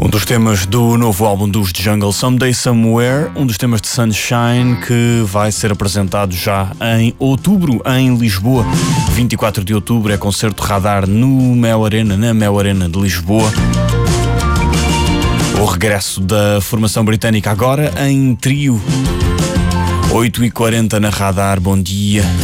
Um dos temas do novo álbum dos The Jungle, Someday Somewhere, um dos temas de Sunshine, que vai ser apresentado já em outubro em Lisboa. 24 de outubro é concerto Radar no Mel Arena, na Mel Arena de Lisboa. O regresso da formação britânica agora em trio. 8h40 na Radar, bom dia.